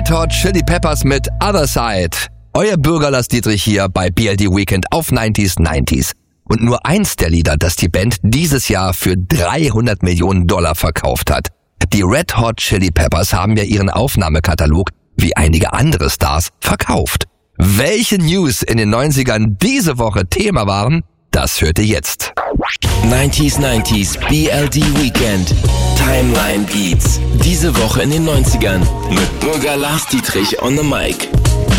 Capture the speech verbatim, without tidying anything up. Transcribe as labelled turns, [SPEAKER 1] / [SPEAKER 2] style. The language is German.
[SPEAKER 1] Red Hot Chili Peppers mit Other Side. Euer Bürger Lars Dietrich hier bei B L D Weekend auf neunziger neunziger. Und nur eins der Lieder, das die Band dieses Jahr für dreihundert Millionen Dollar verkauft hat. Die Red Hot Chili Peppers haben ja ihren Aufnahmekatalog, wie einige andere Stars, verkauft. Welche News in den neunzigern diese Woche Thema waren, das hört ihr jetzt.
[SPEAKER 2] neunziger neunziger B L D Weekend Timeline Beats. Diese Woche in den neunzigern mit Bürger Lars Dietrich on the Mic.